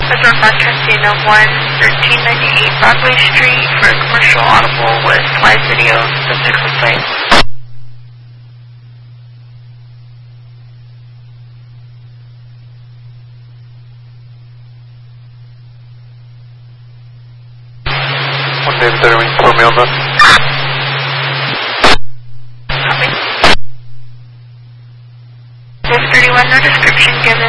Resort Montesino 1398 Broadway Street for a commercial audible with live video. Subject complaint. One day there, inform me on that. Copy. 31, no description given